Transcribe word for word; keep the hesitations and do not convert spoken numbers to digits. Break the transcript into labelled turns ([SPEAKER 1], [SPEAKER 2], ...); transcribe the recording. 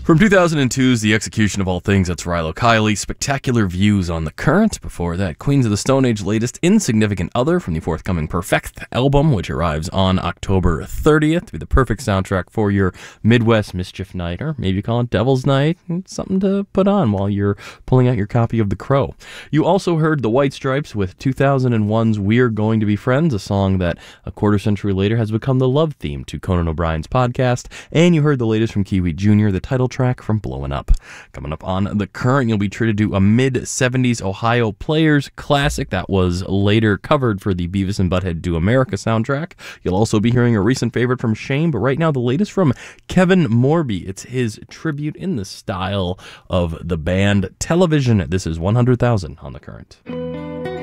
[SPEAKER 1] From two thousand two's The Execution of All Things, that's Rilo Kiley. Spectacular Views on the Current. Before that, Queens of the Stone Age latest Insignificant Other from the forthcoming Perfect album, which arrives on October thirtieth. To be the perfect soundtrack for your Midwest Mischief Night, or maybe call it Devil's Night. It's something to put on while you're pulling out your copy of The Crow. You also heard The White Stripes with two thousand one's We're Going to Be Friends, a song that a quarter century later has become the love theme to Conan O'Brien's podcast. And you heard the latest from Kiwi Junior, the title track from Blowin' Up. Coming up on The Current, you'll be treated to a mid-seventies Ohio Players classic that was later covered for the Beavis and Butthead Do America soundtrack. You'll also be hearing a recent favorite from Shane, but right now the latest from Kevin Morby. It's his tribute in the style of the band Television. This is one hundred thousand on The Current.